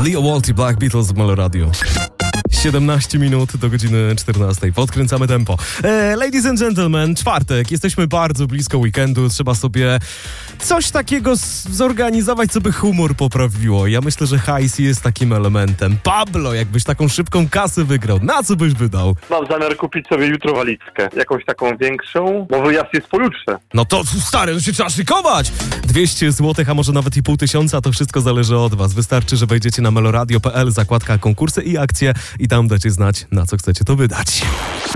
Leo Walt i Black Beatles w Melo Radio. 17 minut do godziny 14. Podkręcamy tempo. Ladies and gentlemen, czwartek. Jesteśmy bardzo blisko weekendu. Trzeba sobie coś takiego zorganizować, co by humor poprawiło. Ja myślę, że hajs jest takim elementem. Pablo, jakbyś taką szybką kasę wygrał, na co byś wydał? Mam zamiar kupić sobie jutro walizkę. Jakąś taką większą, bo wyjazd jest pojutrze. No to stary, no się trzeba szykować! 200 zł, a może nawet i 500, to wszystko zależy od was. Wystarczy, że wejdziecie na meloradio.pl, zakładka konkursy i akcje i tam dacie znać, na co chcecie to wydać.